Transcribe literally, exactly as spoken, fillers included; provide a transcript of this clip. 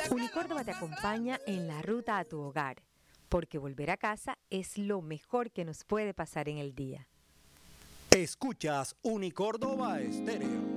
Unicórdoba te acompaña en la ruta a tu hogar, porque volver a casa es lo mejor que nos puede pasar en el día. Escuchas Unicórdoba Estéreo.